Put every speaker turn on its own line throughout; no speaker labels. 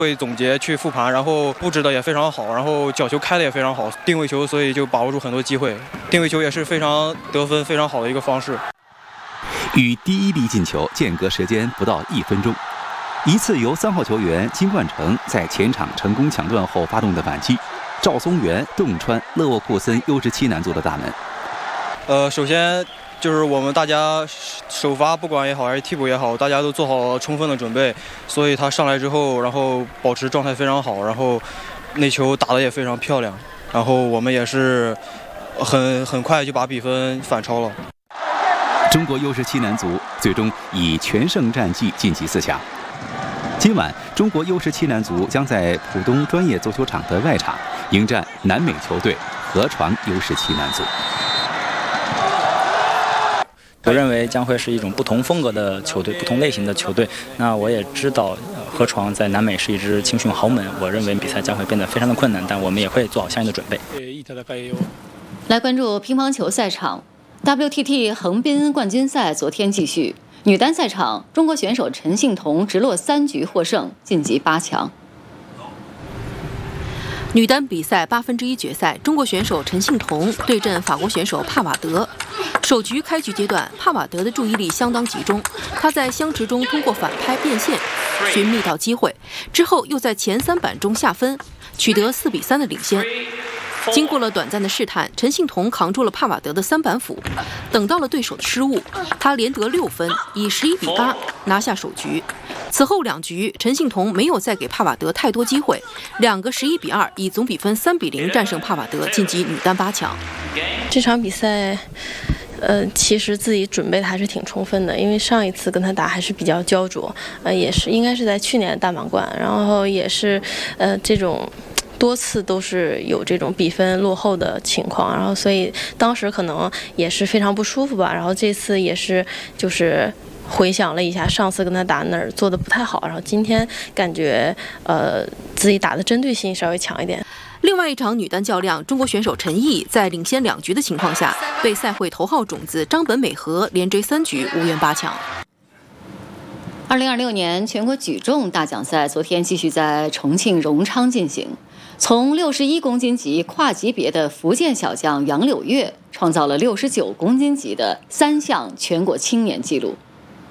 会总结去复盘，然后布置的也非常好，然后角球开的也非常好，定位球，所以就把握住很多机会。定位球也是非常得分非常好的一个方式。
与第一粒进球间隔时间不到1分钟，一次由3号球员金冠成在前场成功抢断后发动的反击，赵松元洞穿勒沃库森 U17男足的大门。
首先就是我们大家首发不管也好还是替补也好，大家都做好了充分的准备，所以他上来之后，然后保持状态非常好，然后那球打得也非常漂亮，然后我们也是很快就把比分反超了。
中国 U17男足最终以全胜战绩晋级4强。今晚，中国 U17男足将在浦东专业足球场的外场迎战南美球队河床 U17男足。
我认为将会是一种不同风格的球队，不同类型的球队。那我也知道河床在南美是一支青训豪门，我认为比赛将会变得非常的困难，但我们也会做好相应的准备。
来关注乒乓球赛场 ，WTT 横滨冠军赛昨天继续，女单赛场，中国选手陈幸同直落3局获胜，晋级8强。
女单比赛1/8决赛，中国选手陈幸同对阵法国选手帕瓦德。首局开局阶段，帕瓦德的注意力相当集中，他在相持中通过反拍变线，寻觅到机会，之后又在前3板中下分，取得4比3的领先。经过了短暂的试探，陈幸同扛住了帕瓦德的3板斧，等到了对手的失误，他连得6分，以11比8拿下首局。此后2局，陈幸同没有再给帕瓦德太多机会，2个11比2，以总比分3比0战胜帕瓦德，晋级女单8强。
这场比赛，其实自己准备的还是挺充分的，因为上一次跟他打还是比较焦灼，也是应该是在去年的大满贯，然后也是这种。多次都是有这种比分落后的情况，然后所以当时可能也是非常不舒服吧。然后这次也是就是回想了一下上次跟他打哪儿做的不太好，然后今天感觉自己打的针对性稍微强一点。
另外一场女单较量，中国选手陈毅在领先2局的情况下，被赛会头号种子张本美和连追3局无缘8强。
2026年全国举重大奖赛昨天继续在重庆荣昌进行。从61公斤级跨级别的福建小将杨柳月创造了69公斤级的3项全国青年纪录。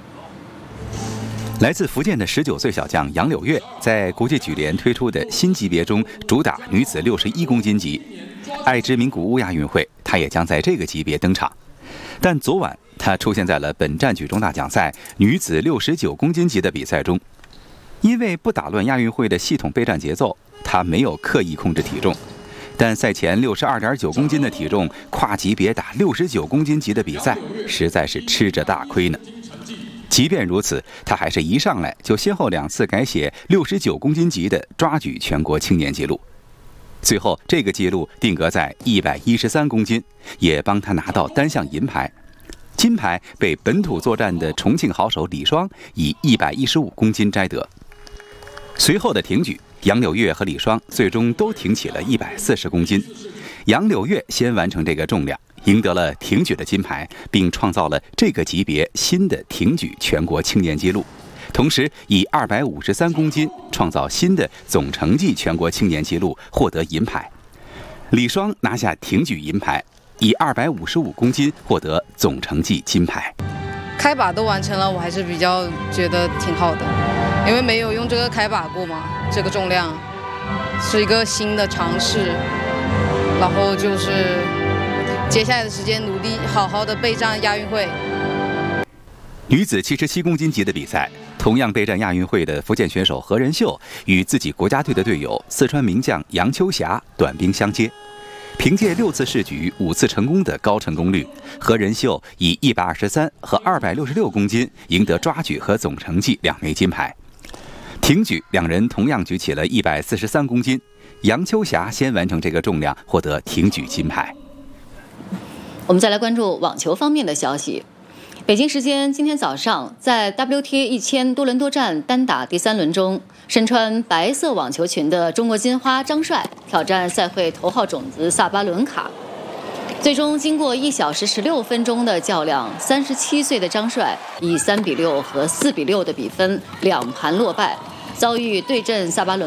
来自福建的19岁小将杨柳月，在国际举联推出的新级别中主打女子61公斤级。爱知名古屋亚运会，她也将在这个级别登场。但昨晚，她出现在了本站举重大奖赛女子69公斤级的比赛中。因为不打乱亚运会的系统备战节奏，他没有刻意控制体重，但赛前62.9公斤的体重跨级别打69公斤级的比赛，实在是吃着大亏呢。即便如此，他还是一上来就先后2次改写69公斤级的抓举全国青年纪录。最后，这个纪录定格在113公斤，也帮他拿到单项银牌。金牌被本土作战的重庆好手李双以115公斤摘得。随后的挺举，杨柳月和李双最终都挺起了140公斤。杨柳月先完成这个重量，赢得了挺举的金牌，并创造了这个级别新的挺举全国青年纪录，同时以253公斤创造新的总成绩全国青年纪录，获得银牌。李双拿下挺举银牌，以255公斤获得总成绩金牌。
开把都完成了，我还是比较觉得挺好的，因为没有用这个开把过嘛，这个重量是一个新的尝试，然后就是接下来的时间努力好好的备战亚运会。
女子77公斤级的比赛，同样备战亚运会的福建选手何仁秀与自己国家队的队友四川名将杨秋霞短兵相接。凭借6次试举5次成功的高成功率，何仁秀以123和266公斤赢得抓举和总成绩2枚金牌。挺举2人同样举起了143公斤，杨秋霞先完成这个重量，获得挺举金牌。
我们再来关注网球方面的消息。北京时间今天早上，在 WTA 1000多伦多站单打第3轮中，身穿白色网球裙的中国金花张帅挑战赛会头号种子萨巴伦卡。最终经过1小时16分钟的较量，37岁的张帅以3比6和4比6的比分2盘落败，遭遇对阵萨巴伦